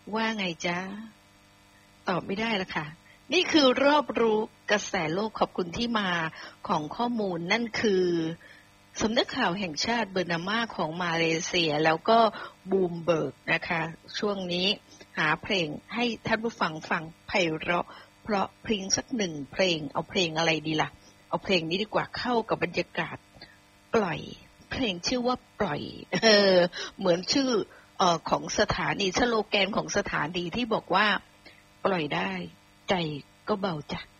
ว่าไงจ๊ะตอบไม่ได้ละค่ะนี่คือรอบรู้กระแสโลกขอบคุณที่มาของข้อมูลนั่นคือสำนักข่าวแห่งชาติเบอร์นามาของมาเลเซียแล้วก็บูมเบิร์กนะคะช่วงนี้หาเพลงให้ท่านผู้ฟังฟังไพเราะเพราะเพลงสักหนึ่งเพลงเอาเพลงอะไรดีล่ะเอาเพลงนี้ดีกว่าเข้ากับบรรยากาศปล่อยเพลงชื่อว่าปล่อยเหมือนชื่อของสถานีสโลแกนของสถานีที่บอกว่าปล่อยได้ใจก็เบาจ้ะ